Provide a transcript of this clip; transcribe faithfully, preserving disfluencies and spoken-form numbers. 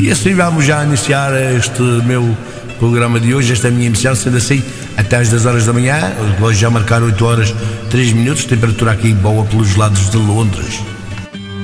E assim vamos já iniciar este meu programa de hoje, esta minha emissão, sendo assim, até às dez horas da manhã. Hoje já marcaram oito horas, três minutos, temperatura aqui boa pelos lados de Londres.